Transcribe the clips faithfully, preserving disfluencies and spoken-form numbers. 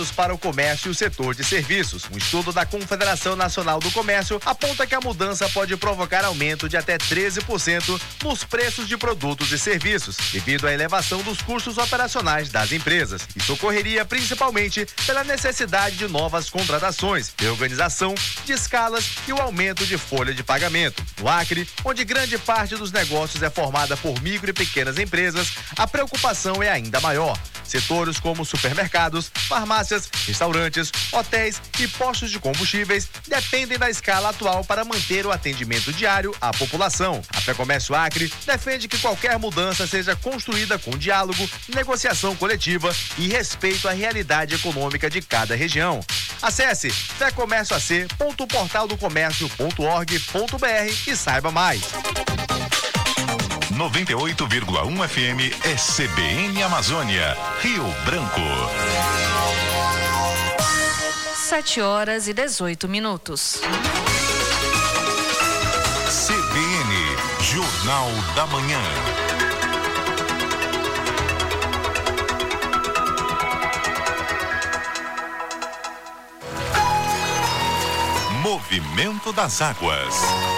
para o comércio e o setor de serviços. Um estudo da Confederação Nacional do Comércio aponta que a mudança pode provocar aumento de até treze por cento nos preços de produtos e serviços, devido à elevação dos custos operacionais das empresas. Isso ocorreria principalmente pela necessidade de novas contratações, reorganização de escalas e o aumento de folha de pagamento. No Acre, onde grande parte dos negócios é formada por micro e pequenas empresas, a preocupação é ainda maior. Setores como supermercados, farmácias, restaurantes, hotéis e postos de combustíveis dependem da escala atual para manter o atendimento diário à população. A Fecomércio Acre defende que qualquer mudança seja construída com diálogo, negociação coletiva e respeito à realidade econômica de cada região. Acesse fecomércio a c ponto portal do comércio ponto org ponto br e saiba mais. noventa e oito vírgula um F M é C B N Amazônia, Rio Branco. Sete horas e dezoito minutos. C B N, Jornal da Manhã. Movimento das Águas.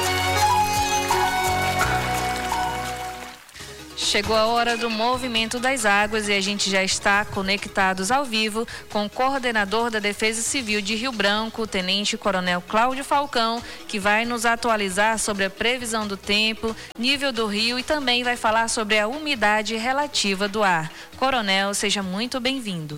Chegou a hora do Movimento das Águas e a gente já está conectados ao vivo com o coordenador da Defesa Civil de Rio Branco, o Tenente Coronel Cláudio Falcão, que vai nos atualizar sobre a previsão do tempo, nível do rio e também vai falar sobre a umidade relativa do ar. Coronel, seja muito bem-vindo.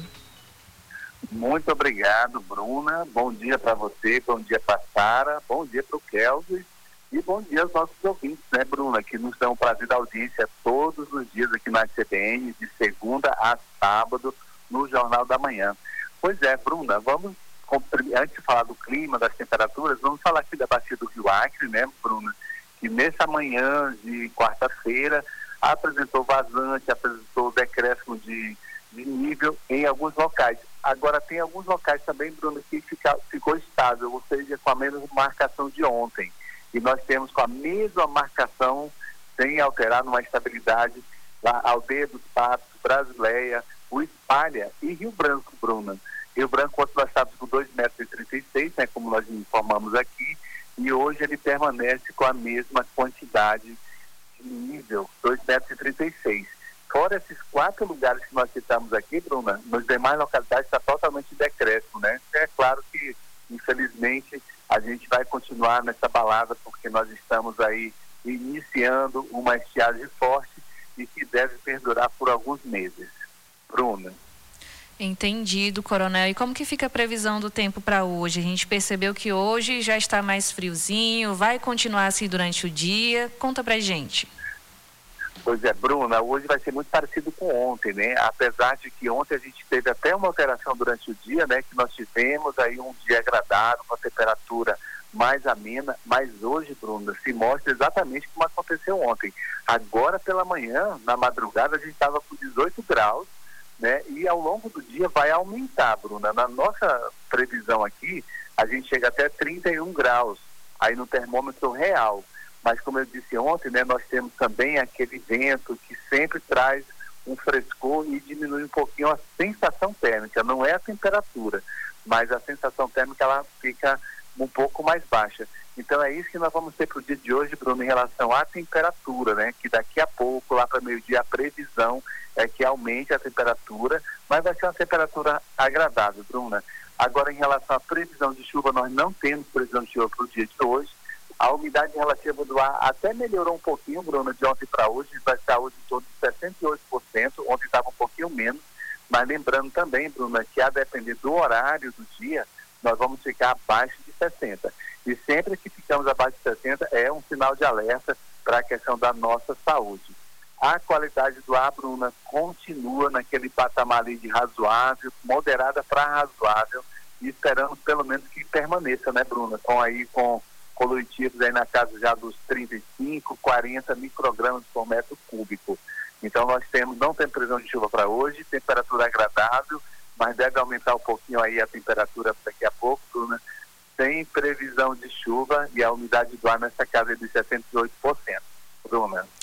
Muito obrigado, Bruna. Bom dia para você, bom dia para Sara, bom dia para o Kelvin e bom dia aos nossos ouvintes, né, Bruna, que nos dão o prazer da audiência todos os dias aqui na C B N, de segunda a sábado, no Jornal da Manhã. Pois é, Bruna, vamos, antes de falar do clima, das temperaturas, vamos falar aqui da bacia do Rio Acre, né, Bruna, que nessa manhã de quarta-feira apresentou vazante, apresentou decréscimo de, de nível em alguns locais. Agora, tem alguns locais também, Bruno, que fica, ficou estável, ou seja, com a mesma marcação de ontem. E nós temos com a mesma marcação, sem alterar, numa estabilidade, a Aldeia dos Patos, Brasileia, o Espalha e Rio Branco, Bruna. Rio Branco, ontem nós estávamos com dois metros e trinta e seis, né, como nós informamos aqui, e hoje ele permanece com a mesma quantidade de nível, dois metros e trinta e seis. Fora esses quatro lugares que nós citamos aqui, Bruna, nas demais localidades está totalmente decréscimo, né? É claro que, infelizmente, a gente vai continuar nessa balada porque nós estamos aí iniciando uma estiagem forte e que deve perdurar por alguns meses. Bruna. Entendido, Coronel. E como que fica a previsão do tempo para hoje? A gente percebeu que hoje já está mais friozinho, vai continuar assim durante o dia. Conta pra gente. Pois é, Bruna, hoje vai ser muito parecido com ontem, né? Apesar de que ontem a gente teve até uma alteração durante o dia, né? Que nós tivemos aí um dia agradável, com a temperatura mais amena, mas hoje, Bruna, se mostra exatamente como aconteceu ontem. Agora pela manhã, na madrugada, a gente estava com dezoito graus, né? E ao longo do dia vai aumentar, Bruna. Na nossa previsão aqui, a gente chega até trinta e um graus, aí no termômetro real. Mas como eu disse ontem, né, nós temos também aquele vento que sempre traz um frescor e diminui um pouquinho a sensação térmica. Não é a temperatura, mas a sensação térmica ela fica um pouco mais baixa. Então é isso que nós vamos ter para o dia de hoje, Bruno, em relação à temperatura, né? Que daqui a pouco, lá para meio-dia, a previsão é que aumente a temperatura, mas vai ser uma temperatura agradável, Bruna. Agora, em relação à previsão de chuva, nós não temos previsão de chuva para o dia de hoje. A umidade relativa do ar até melhorou um pouquinho, Bruno, de ontem para hoje, vai estar hoje em torno de sessenta e oito por cento, ontem estava um pouquinho menos, mas lembrando também, Bruno, que a depender do horário do dia, nós vamos ficar abaixo de sessenta. E sempre que ficamos abaixo de sessenta é um sinal de alerta para a questão da nossa saúde. A qualidade do ar, Bruna, continua naquele patamar ali de razoável, moderada para razoável, e esperamos pelo menos que permaneça, né, Bruna, com aí com poluitivos aí na casa já dos trinta e cinco, quarenta microgramas por metro cúbico. Então nós temos, não tem previsão de chuva para hoje, temperatura agradável, mas deve aumentar um pouquinho aí a temperatura daqui a pouco, Bruna. Tem previsão de chuva e a umidade do ar nessa casa é de sessenta e oito por cento. Bruna.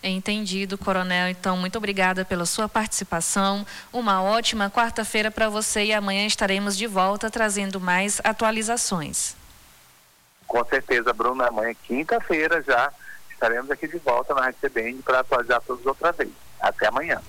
Entendido, Coronel. Então, muito obrigada pela sua participação. Uma ótima quarta-feira para você e amanhã estaremos de volta trazendo mais atualizações. Com certeza, Bruna. Amanhã, quinta-feira, já estaremos aqui de volta na Rádio C B N para atualizar todos outra vez. Até amanhã.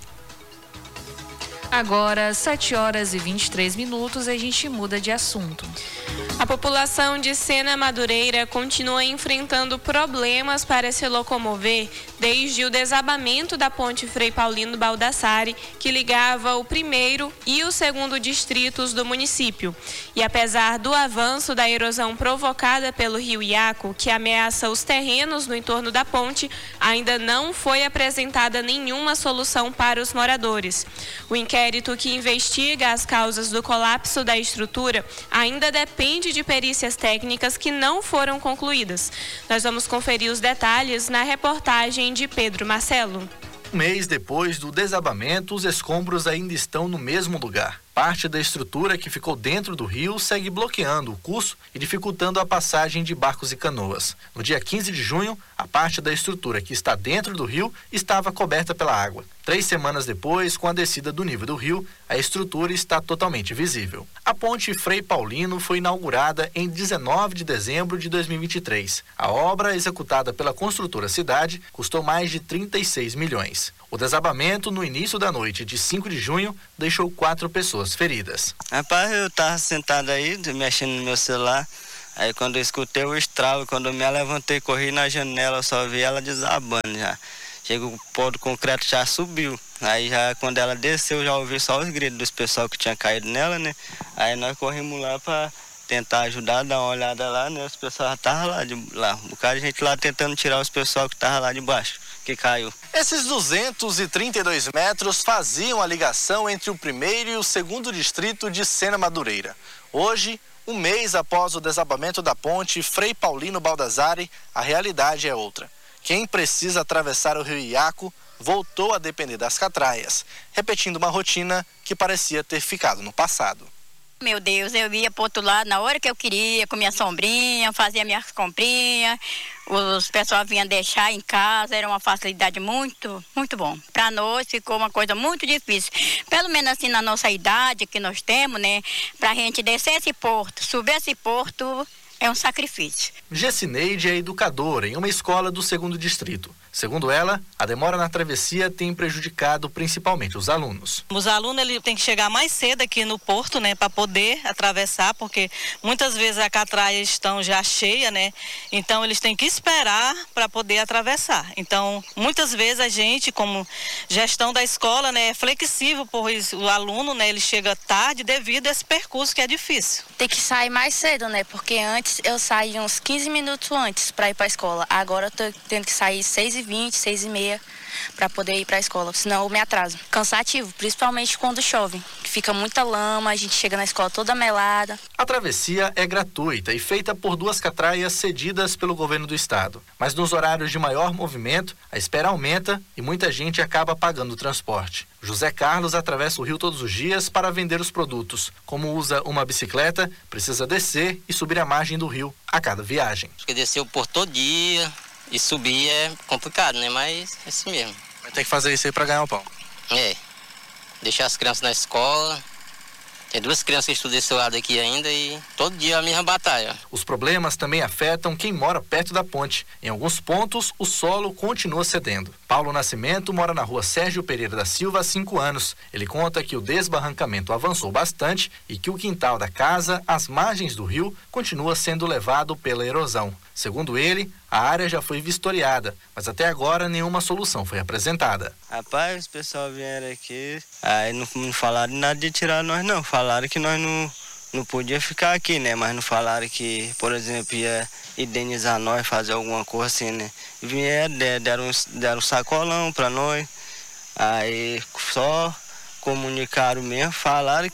Agora, sete horas e vinte e três minutos, a gente muda de assunto. A população de Sena Madureira continua enfrentando problemas para se locomover desde o desabamento da ponte Frei Paulino Baldassarri, que ligava o primeiro e o segundo distritos do município. E apesar do avanço da erosão provocada pelo rio Iaco, que ameaça os terrenos no entorno da ponte, ainda não foi apresentada nenhuma solução para os moradores. O inquérito que investiga as causas do colapso da estrutura ainda depende de perícias técnicas que não foram concluídas. Nós vamos conferir os detalhes na reportagem de Pedro Marcelo. Um mês depois do desabamento, os escombros ainda estão no mesmo lugar. Parte da estrutura que ficou dentro do rio segue bloqueando o curso e dificultando a passagem de barcos e canoas. No dia quinze de junho, a parte da estrutura que está dentro do rio estava coberta pela água. Três semanas depois, com a descida do nível do rio, a estrutura está totalmente visível. A ponte Frei Paulino foi inaugurada em dezenove de dezembro de dois mil e vinte e três. A obra, executada pela construtora Cidade, custou mais de trinta e seis milhões. O desabamento, no início da noite de cinco de junho, deixou quatro pessoas feridas. Rapaz, eu estava sentado aí, mexendo no meu celular. Aí quando eu escutei o estralo, quando eu me levantei, corri na janela, eu só vi ela desabando já. Chega o pó do concreto, já subiu. Aí já quando ela desceu, eu já ouvi só os gritos dos pessoal que tinha caído nela, né? Aí nós corrimos lá para tentar ajudar, dar uma olhada lá, né? Os pessoal já estavam lá, de, lá. Um bocado de gente lá tentando tirar os pessoal que estavam lá de baixo, que caiu. Esses duzentos e trinta e dois metros faziam a ligação entre o primeiro e o segundo distrito de Sena Madureira. Hoje, um mês após o desabamento da ponte Frei Paulino Baldassarri, a realidade é outra. Quem precisa atravessar o rio Iaco voltou a depender das catraias, repetindo uma rotina que parecia ter ficado no passado. Meu Deus, eu ia para outro lado na hora que eu queria, com minha sombrinha, fazia minhas comprinhas, os pessoal vinham deixar em casa, era uma facilidade muito, muito bom. Para nós ficou uma coisa muito difícil, pelo menos assim na nossa idade que nós temos, né, para a gente descer esse porto, subir esse porto, é um sacrifício. Gessineide é educadora em uma escola do segundo distrito. Segundo ela, a demora na travessia tem prejudicado principalmente os alunos. Os alunos ele tem que chegar mais cedo aqui no porto, né, para poder atravessar, porque muitas vezes a catraia estão já cheia, né? Então eles têm que esperar para poder atravessar. Então, muitas vezes a gente, como gestão da escola, né, é flexível, pois o aluno, né, ele chega tarde devido a esse percurso que é difícil. Tem que sair mais cedo, né? Porque antes eu saía uns quinze minutos antes para ir para a escola. Agora eu tô tendo que sair seis e vinte, seis e meia para poder ir para a escola, senão eu me atraso. Cansativo, principalmente quando chove. Fica muita lama, a gente chega na escola toda melada. A travessia é gratuita e feita por duas catraias cedidas pelo governo do estado. Mas nos horários de maior movimento, a espera aumenta e muita gente acaba pagando o transporte. José Carlos atravessa o rio todos os dias para vender os produtos. Como usa uma bicicleta, precisa descer e subir a margem do rio a cada viagem. Porque descer por todo dia e subir é complicado, né? Mas é assim mesmo. Vai ter que fazer isso aí para ganhar o pão. É. Deixar as crianças na escola. Tem duas crianças que estudam desse lado aqui ainda e todo dia a mesma batalha. Os problemas também afetam quem mora perto da ponte. Em alguns pontos, o solo continua cedendo. Paulo Nascimento mora na rua Sérgio Pereira da Silva há cinco anos. Ele conta que o desbarrancamento avançou bastante e que o quintal da casa, às margens do rio, continua sendo levado pela erosão. Segundo ele, a área já foi vistoriada, mas até agora nenhuma solução foi apresentada. Rapaz, os pessoal vieram aqui, aí não, não falaram nada de tirar nós não, falaram que nós não, não podia ficar aqui, né, mas não falaram que, por exemplo, ia indenizar nós, fazer alguma coisa assim, né. Vieram, deram, deram um sacolão pra nós, aí só comunicaram mesmo, falaram que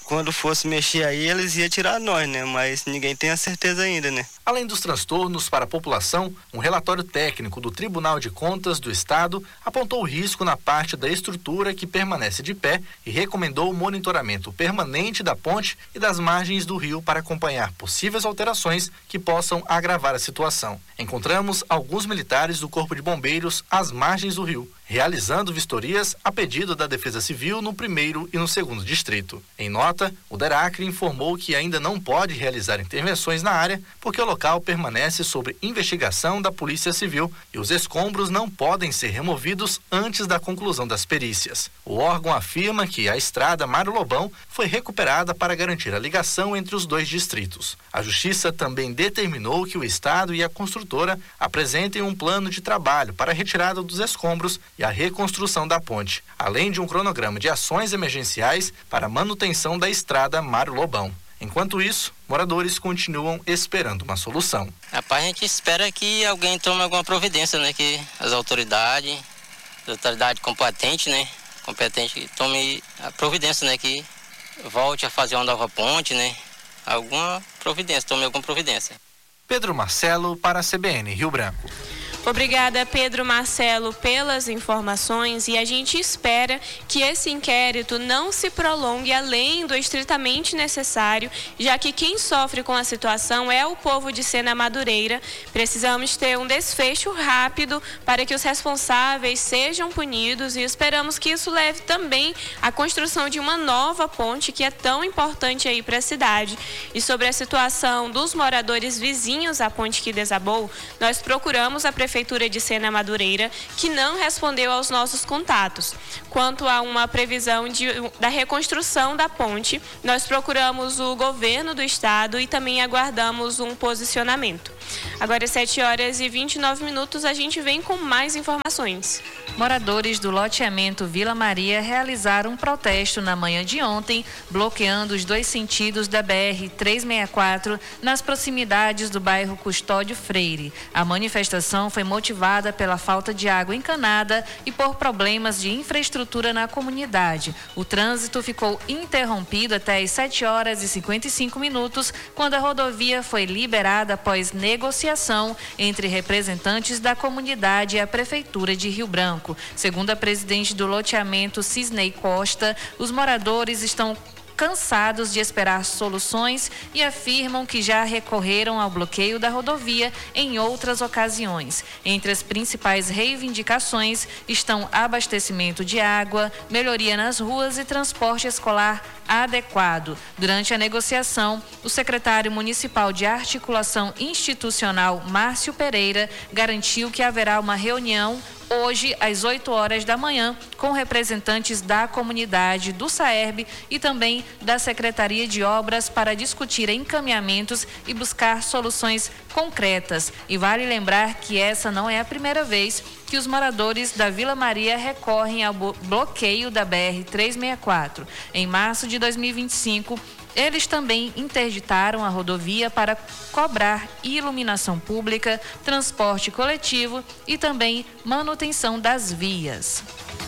quando fosse mexer aí, eles iam tirar nós, né? Mas ninguém tem a certeza ainda, né? Além dos transtornos para a população, um relatório técnico do Tribunal de Contas do Estado apontou o risco na parte da estrutura que permanece de pé e recomendou o monitoramento permanente da ponte e das margens do rio para acompanhar possíveis alterações que possam agravar a situação. Encontramos alguns militares do Corpo de Bombeiros às margens do rio, realizando vistorias a pedido da Defesa Civil no primeiro e no segundo distrito. Em nota, o DERACRE informou que ainda não pode realizar intervenções na área porque o local permanece sob investigação da Polícia Civil e os escombros não podem ser removidos antes da conclusão das perícias. O órgão afirma que a estrada Mário Lobão foi recuperada para garantir a ligação entre os dois distritos. A Justiça também determinou que o Estado e a construtora apresentem um plano de trabalho para a retirada dos escombros e a reconstrução da ponte, além de um cronograma de ações emergenciais para a manutenção da estrada Mário Lobão. Enquanto isso, moradores continuam esperando uma solução. Rapaz, a gente espera que alguém tome alguma providência, né? Que as autoridades, as autoridades competentes, né? Competente, tome a providência, né? Que volte a fazer uma nova ponte, né? Alguma providência, tome alguma providência. Pedro Marcelo para a C B N Rio Branco. Obrigada, Pedro Marcelo, pelas informações, e a gente espera que esse inquérito não se prolongue além do estritamente necessário, já que quem sofre com a situação é o povo de Sena Madureira. Precisamos ter um desfecho rápido para que os responsáveis sejam punidos e esperamos que isso leve também à construção de uma nova ponte que é tão importante aí para a cidade. E sobre a situação dos moradores vizinhos à ponte que desabou, nós procuramos a Prefeitura Prefeitura de Sena Madureira, que não respondeu aos nossos contatos. Quanto a uma previsão de, da reconstrução da ponte, nós procuramos o governo do estado e também aguardamos um posicionamento. Agora, às sete horas e vinte e nove minutos, a gente vem com mais informações. Moradores do loteamento Vila Maria realizaram um protesto na manhã de ontem, bloqueando os dois sentidos da B R trezentos e sessenta e quatro nas proximidades do bairro Custódio Freire. A manifestação foi motivada pela falta de água encanada e por problemas de infraestrutura na comunidade. O trânsito ficou interrompido até às sete horas e cinquenta e cinco minutos, quando a rodovia foi liberada após negociação entre representantes da comunidade e a Prefeitura de Rio Branco. Segundo a presidente do loteamento, Cisnei Costa, os moradores estão cansados de esperar soluções e afirmam que já recorreram ao bloqueio da rodovia em outras ocasiões. Entre as principais reivindicações estão abastecimento de água, melhoria nas ruas e transporte escolar adequado. Durante a negociação, o secretário municipal de articulação institucional, Márcio Pereira, garantiu que haverá uma reunião hoje, às oito horas da manhã, com representantes da comunidade, do SAERB e também da Secretaria de Obras para discutir encaminhamentos e buscar soluções concretas. E vale lembrar que essa não é a primeira vez que os moradores da Vila Maria recorrem ao bloqueio da B R trezentos e sessenta e quatro. Em março de dois mil e vinte e cinco, eles também interditaram a rodovia para cobrar iluminação pública, transporte coletivo e também manutenção das vias.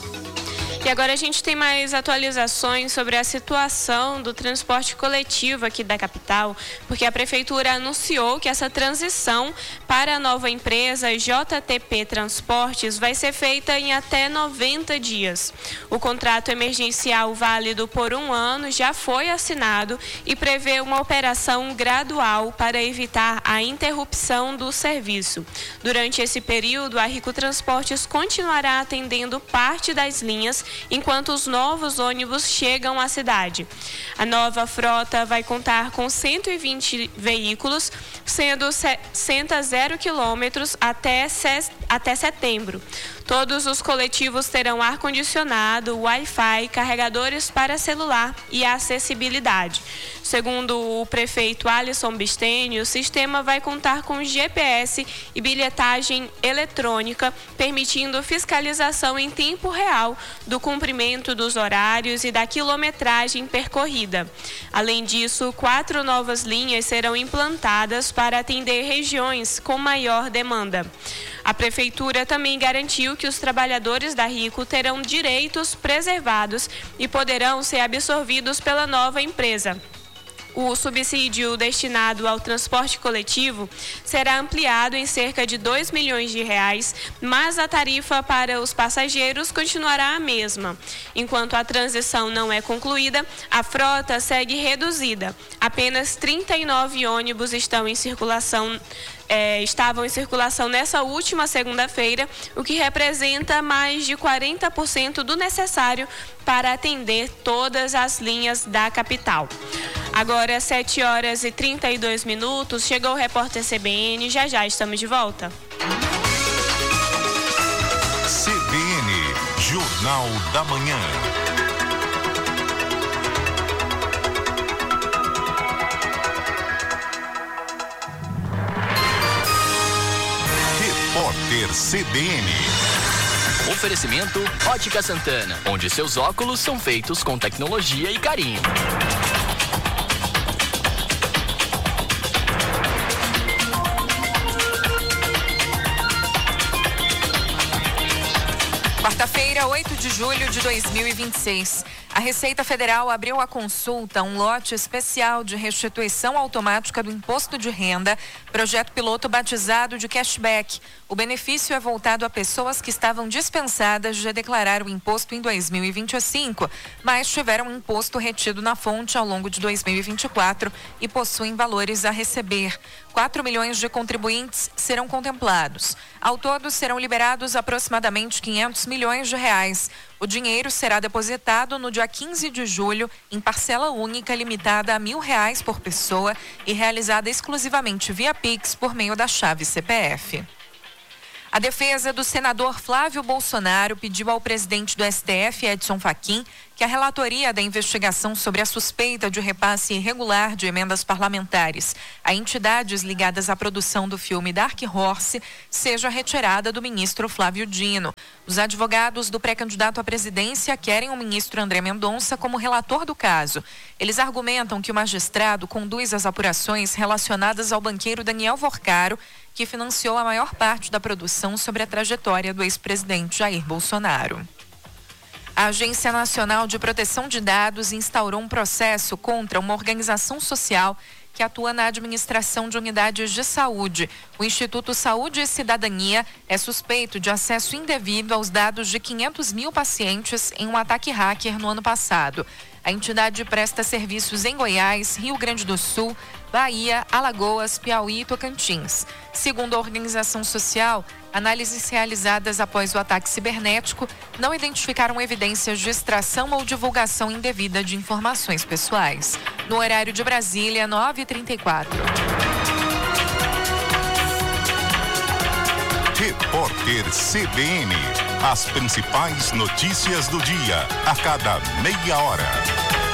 E agora a gente tem mais atualizações sobre a situação do transporte coletivo aqui da capital, porque a Prefeitura anunciou que essa transição para a nova empresa J T P Transportes vai ser feita em até noventa dias. O contrato emergencial válido por um ano já foi assinado e prevê uma operação gradual para evitar a interrupção do serviço. Durante esse período, a Rico Transportes continuará atendendo parte das linhas enquanto os novos ônibus chegam à cidade. A nova frota vai contar com cento e vinte veículos, sendo cem a zero quilômetros até, até setembro. Todos os coletivos terão ar-condicionado, Wi-Fi, carregadores para celular e acessibilidade. Segundo o prefeito Alisson Bisteni, o sistema vai contar com G P S e bilhetagem eletrônica, permitindo fiscalização em tempo real do cumprimento dos horários e da quilometragem percorrida. Além disso, quatro novas linhas serão implantadas para atender regiões com maior demanda. A Prefeitura também garantiu que os trabalhadores da Rico terão direitos preservados e poderão ser absorvidos pela nova empresa. O subsídio destinado ao transporte coletivo será ampliado em cerca de dois milhões de reais, mas a tarifa para os passageiros continuará a mesma. Enquanto a transição não é concluída, a frota segue reduzida. Apenas trinta e nove ônibus estão em circulação É, estavam em circulação nessa última segunda-feira, o que representa mais de quarenta por cento do necessário para atender todas as linhas da capital. Agora, sete horas e trinta e dois minutos, chegou o repórter C B N, já já estamos de volta. C B N, Jornal da Manhã. Repórter C B N. Oferecimento Ótica Santana, onde seus óculos são feitos com tecnologia e carinho. Quarta-feira, oito de julho de dois mil e vinte e seis. A Receita Federal abriu a consulta um lote especial de restituição automática do imposto de renda, projeto piloto batizado de cashback. O benefício é voltado a pessoas que estavam dispensadas de declarar o imposto em dois mil e vinte e cinco, mas tiveram imposto retido na fonte ao longo de dois mil e vinte e quatro e possuem valores a receber. quatro milhões de contribuintes serão contemplados. Ao todo, serão liberados aproximadamente quinhentos milhões de reais. O dinheiro será depositado no dia quinze de julho em parcela única limitada a mil reais por pessoa e realizada exclusivamente via Pix por meio da chave C P F. A defesa do senador Flávio Bolsonaro pediu ao presidente do S T F, Edson Fachin, que a relatoria da investigação sobre a suspeita de repasse irregular de emendas parlamentares a entidades ligadas à produção do filme Dark Horse seja retirada do ministro Flávio Dino. Os advogados do pré-candidato à presidência querem o ministro André Mendonça como relator do caso. Eles argumentam que o magistrado conduz as apurações relacionadas ao banqueiro Daniel Vorcaro, que financiou a maior parte da produção sobre a trajetória do ex-presidente Jair Bolsonaro. A Agência Nacional de Proteção de Dados instaurou um processo contra uma organização social que atua na administração de unidades de saúde. O Instituto Saúde e Cidadania é suspeito de acesso indevido aos dados de quinhentos mil pacientes em um ataque hacker no ano passado. A entidade presta serviços em Goiás, Rio Grande do Sul, Bahia, Alagoas, Piauí e Tocantins. Segundo a organização social, análises realizadas após o ataque cibernético não identificaram evidências de extração ou divulgação indevida de informações pessoais. No horário de Brasília, nove e trinta e quatro. Repórter C B N. As principais notícias do dia, a cada meia hora.